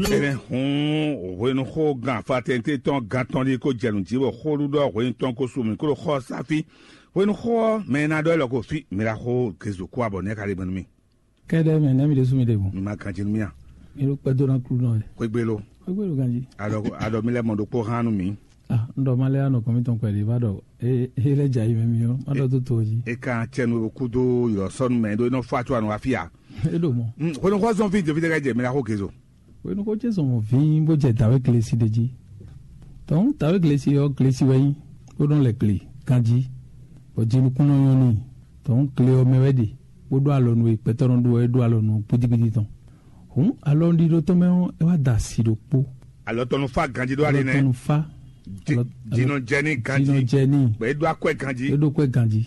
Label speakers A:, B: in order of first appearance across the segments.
A: ene wenu ho gan fatente ton ganton di ko jelunti wo ho do wenu ton ko sumi ko ho safi wenu ho me na do lo ko fi mi la ho kezo ko abone kale banmi
B: kede me na mi de sumi de bo
A: ma kan jin mi
B: mi ro pe do na kru no
A: ko gbelo
B: ganji
A: ado mi le mo do ko hanu mi
B: ndo male ano ko mi ton ko di ba do ele jai me mi yo ma do to toji
A: e kan chenu ku do yo son me do no fatu anu afia
B: edo mo
A: wenu ho son fi de je mi la ho kezo
B: wenu ko je son vi bo je tawe klesi de ji ton tawe klesi yo klesi wi ko don le kle kanji o ji lu kuno yo ni ton kle o me wedi bo do alonu e petoron do e do alonu pujigidi ton alo ndi do to me e wa da si do po
A: alo tonu fa kanji do ale ne
B: tonu fa
A: jino jeni kanji
B: jino jeni
A: be do akwe kanji
B: e do kwe kanji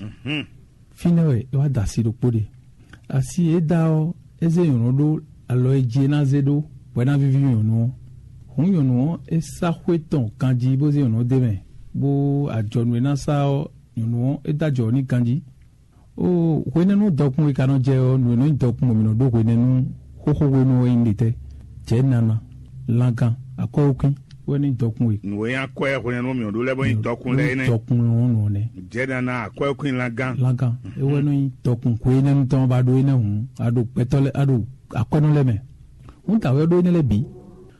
B: finewe e wa da si do po de asi e da o eze yon do alo e je na zedo wena vivi yon no e sa hweton kanji bo ze yon de me bo ajonu na sa yon e da jo ni kanji o wenenu dokun e kanu je o no dokun mi no do wenenu ho wenu e ndite je nana lankan akokin weni dokun e
A: no ya ko e wenenu mi do lebo yin dokun le ne
B: dokun no ne
A: je nana akokin lankan
B: e wenu dokun ko enen ton ba do ene hun ado petole ado akono le me ta we do ene le bi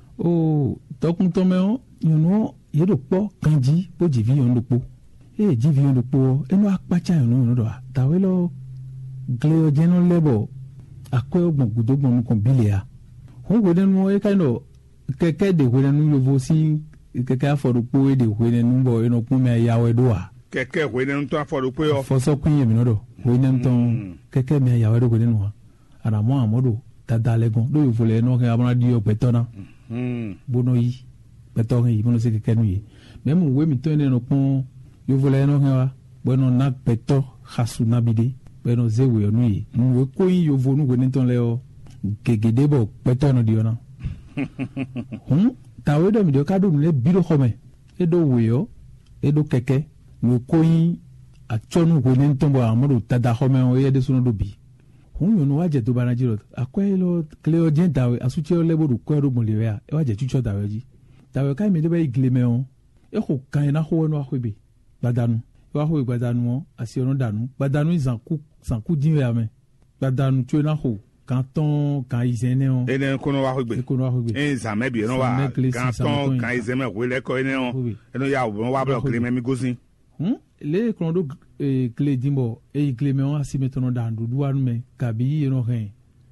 B: o dokun to me o yedo po kanji bo jivi yon do po jivi yon do po eno apacha yon no do ta we lo gleo jeno lebo akwe ogbon gudogbon kon bilia ho we den e kind of keke de we den yo vo si keke afodo po de we den bo eno kun me ya we do a
A: keke we den to afodo po yo
B: fo so kun yemi no do we den ton keke me ya we do we den wa ara mo amodo dada legon do yo vo le no ke abona di yo petona bono yi peton yi bono se keke nu yi même we mi to ne no pon yo vo le no ke wa bueno na peto hasuna bide bueno zewe yo nu yi we ko yi yo vo nu we ton le o gegede bo petono di ona tawe do mi do ka do le biro khome e do we yo e do keke we ko yi a chonu we ton bo amuru tada khome o ye de sunu do bi yo no waje to bana jiro akwelo cleo jentawe asuche o lebo do kwero mo lewe e waje chucho dawe ji tawe kai mi de be igleme o e ko kan na ho no ahwebe badanu wa ho badanu asi ono danu badanu zanku dinwe ame badanu tue na ho kanton kan izene o
A: ene kono wa hogbe en zame bi no wa kanton kan izeme we le ko ene o eno ya wa blo kleme mi gosin
B: le kono do clé dimbo e cléme on asi metono dandu duanu me kabi eno hen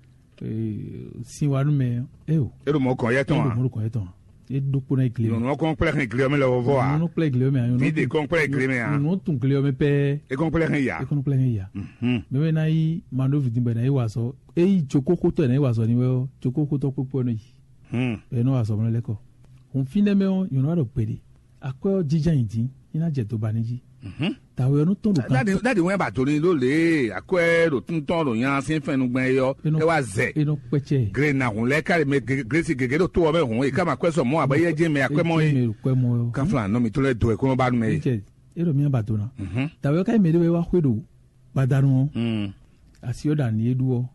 B: si wanu me
A: ero mo kon yeton
B: e do pona cléme
A: no kon plek cléme le vo a
B: no plek cléme a
A: ni de kon plek cléme a
B: no tun cléme pe
A: e kon plek ya
B: me na yi mando vidimbe na yi waso e joko koto na yi waso ni we joko koto popo no yi e no waso mo leko on fine me on you know do pede akọ jijan idi ina je to baniji tawe no to do kan
A: dadi wen ba tori lo le akọ ro tun ton ro yan sin fenu gben yo e wa ze
B: e no peche
A: gre na hun le kare me gresi gege do to o me hun e ka ma kweso mo abaye je me akwe mo yi kan flan no mi to le do e ko no ba nu me
B: e ro mi ba to na tawe kai me de we wa hwedo badanu asi oda ni eduo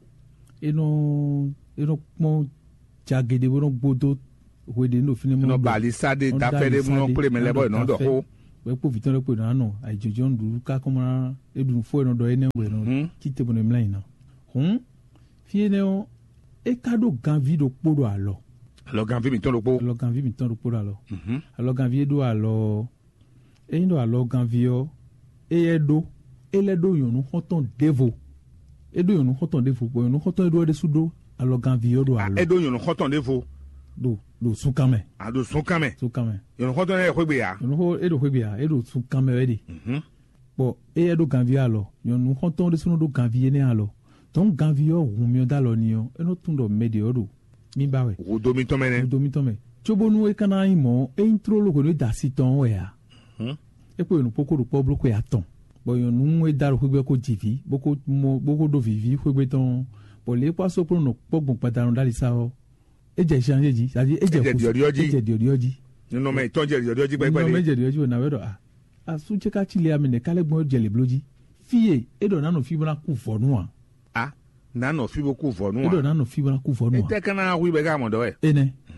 B: eno mo jagede wo no gbodo hwede no fini mo
A: no balisade ta fere mo no pre me lebo no do ho
B: we po viton le pe na no ajojo ndu ka komara edun fo no do ene we no kite bo no mlan na fie ne o e kado ganvi do podo alo
A: ganvi mi ton do po
B: alo alo ganvi do alo e ndo alo ganvi o e edo ele do yonu hoton devo edo yonu hoton devo po yonu hoton edo de sudo alo ganvi o do alo
A: edo yonu hoton devo
B: do sukame
A: do sukame yonu hoton e hwegbe ya
B: edo hwegbe ya edo sukame wedi bo edo ganvi alo yonu hoton de suno do ganvi ne alo ton ganvi o humio dalo ni o eno tundo mede odo mi bawe
A: o domi tome
B: chobonu e kana imo e intro lo ko do dasi ton we ya e po yonu poko do poblo ko ya ton bo yonu e daro hwegbe ko jivi boko do vivi hwegbe ton bo le paso pro no pogbon padanu dali sa o eje change ji adi eje diorioji
A: no me ton je diorioji
B: gbe no me je diorioji na wedo asu cheka chile amene kale gbon je le bloji fie edo na no fi bona ku fonu
A: na no fi boku fonu
B: edo na no fi bona ku fonu
A: e te kana wi be ga mo do
B: ene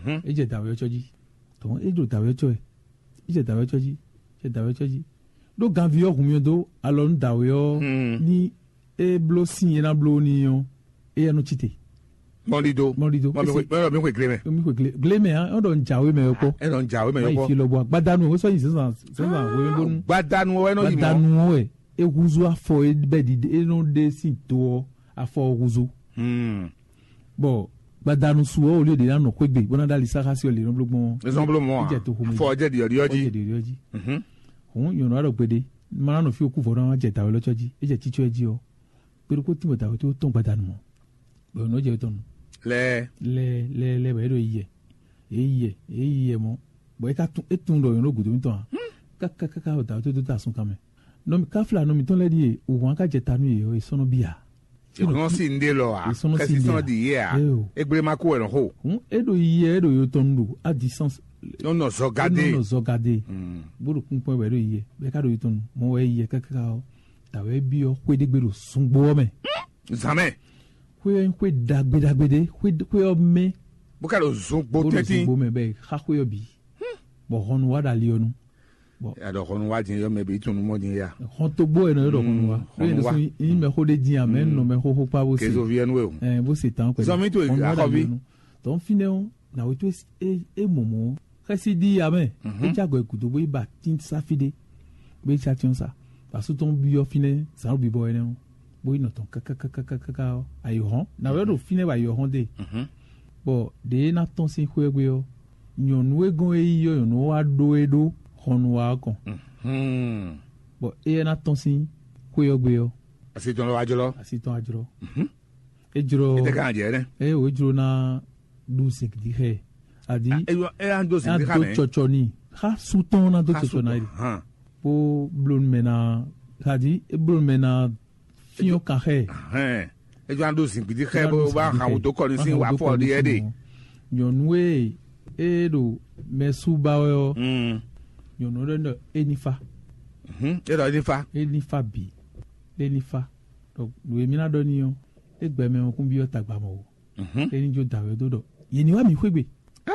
B: eje dawe choji to ejo dawe choe eje dawe choji je dawe choji do ganvio humio do alon dawe ni e blo sin na blo ni yo e no chite
A: molido mi ko
B: gleme ha o don jawe me ko
A: e don jawe me ko
B: fi lo bo gbadanu o so yin sesan we bonu
A: gbadanu we no yimo
B: gbadanu we e guzu afọ e bedi e no de sin to afọ guzu bo gbadanu su o le de na no kwegbe bona dali saka si o le no blogbon
A: afọ je di oji
B: hun yo no aro gbede mara no fi oku fo ran je tawe lo choji e je chicho eji o pero ko timo tawe to ton gbadanu mo bo no je ton le ba do iye mo bo e tun do yo no gudu mi ton ka o tawe to ta sun kame no mi kafla no mi ton le di o wan ka je tanu ye o isono bia
A: no si nde lo a kasi son di ye a egbre mako e no ho
B: edo iye edo yo ton do a distance
A: no zogade
B: buru kun po wero iye be ka do yo ton mo we iye ka o tawe bi o kwe de gbero sungbo me
A: zame
B: kwe dagbede kwe o me
A: bo ka do sungbo teti
B: sungbo me be ha kwe o bi bo honu wa da lionu
A: ya do honu wa jin yo me bi tunu mo din ya
B: hon to gbo e no do honu wa re so yin me ho de jin amen no me ho pa bo se
A: kezo vie nu e
B: bo se tan ko
A: so mi to akobi
B: ton fine o na we to e momo kasi di amen e jago ekudo bo iba tin safide be chation sa parce ton bi o fine sa bi bo ene bo ino ton kaka ayo hon na we do fine ba yo hon de bo de na ton sin kwegbe o nyonu egon e yo no wa do edo honu wa kon bo e na ton sin kwegbe o
A: asiton ajolo
B: e juro
A: e de kan je ne
B: e o juro na du sek di he adi
A: e an do sek di ha me
B: chochoni ha suton na do chochona ri po blon mena adi e blon mena fion ka he
A: e jo an do sek di he bo ba ha wo to ko ni sin wa fo di e de
B: yonwe e do mesuba o yono do enifa
A: e do
B: enifa bi enifa donc we mina do ni yo e gbe me kun bi o tagba mo eni jo dawe do yeni wa mi kwegbe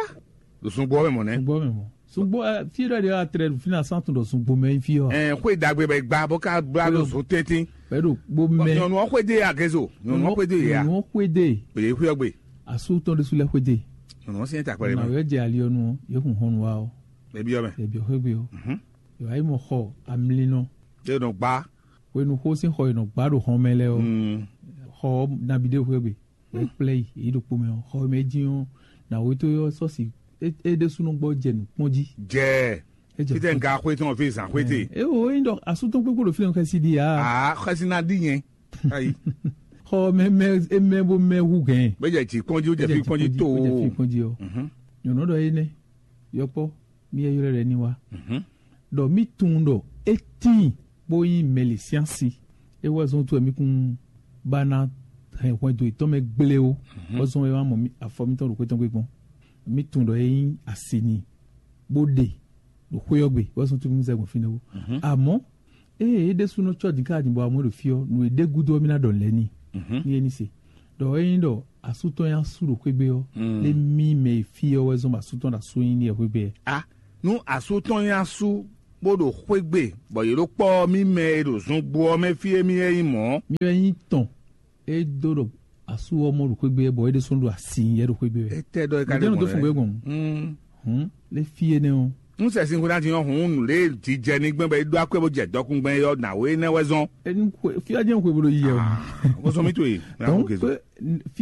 A: do sungbo me mo ne
B: sungbo fi do de atre fina santu do sungbo me fi o
A: kwe dagbe be gba bo ka gba do so teti
B: pero bo me
A: yono o kwede agezo yono o kwede ya
B: yono o kwede
A: be kwe ogbe
B: asu ton de sule kwede
A: yono si enta pere
B: na we je ali onu ye kun honu wa o
A: ebi o
B: kwegbe o yo ai mo ho amlino
A: de no gba
B: we no ho sin ho no gba do hon mele o ho na bi de kwegbe we play yi do po me ho meji o na we to yo so si e de sunu gbo je nu ponji
A: je fite nka kwe ton fi san kwete
B: o indo asu ton pe ko do film ka si di ya
A: kasi na di yen ayi
B: ho me bo me hu gen
A: be je ti ponji o je fi ponji to
B: o je fi ponji o yo no do ene yopo mi e yore re ni wa do mi tun do eti boyi meli science e wa zon to mi kun bana he won do to me gbele o o zon e wa mo mi afo mi ton ro pe ton gbon mi tun do yin asini bode do koyogbe o zon to mi zegun finewo amo de suno church ka ni bo amoro fio no e de gudo mi na don leni ni eni se do yin do asuton ya suro kwegbe o le mi me fio o zon asuton da so yin ni e kwegbe
A: nu asuton ya su bodo kwegbe bo yero po mi me do sun gbo me fie mi eyin mo
B: mi eyin ton e dodo asu omo ru kwegbe bo e de sun do asin ye ru kwegbe
A: e te do e ka
B: de mo fun gbegun le fie ne o
A: n se sin ko da ti yan hun le ti je ni gben be do akwe bo je dokun gben yo na we ne wezon
B: en fie aje ko bo do yi e o
A: so mi to e na ko kezo